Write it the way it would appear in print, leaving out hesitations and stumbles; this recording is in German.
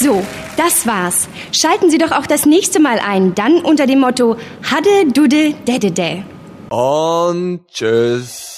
So, das war's. Schalten Sie doch auch das nächste Mal ein, dann unter dem Motto Hadde, Dudde, Dädede. Und tschüss.